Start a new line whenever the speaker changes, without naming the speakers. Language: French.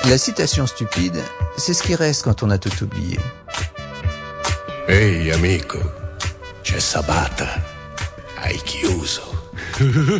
La citation stupide, c'est ce qui reste quand on a tout oublié.
Ehi amico, c'è Sabata, hai chiuso.